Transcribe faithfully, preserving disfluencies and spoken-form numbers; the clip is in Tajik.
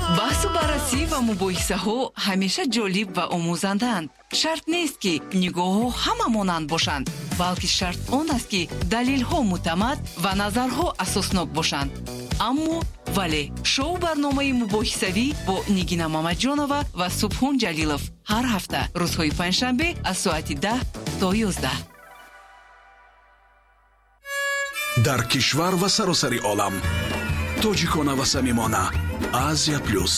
баҳсу баррасӣ ва мубоҳисаҳо ҳамеша ҷолиб ва омӯзанданд. Шарт нест ки нигоҳҳо ҳама монанд бошанд, балки шарт он аст ки далелҳо муътамад ва назарҳо асоснок бошанд. аммо вале шоу барномаи мубоҳисавӣ бо Нигина Мамаҷонова ва Субҳон Ҷалилов ҳар ҳафта рӯзҳои панҷшанбе аз соати даҳ то ёздаҳ. дар кишвар ва саросари олам, тоҷикона ва самимона, Азия плюс.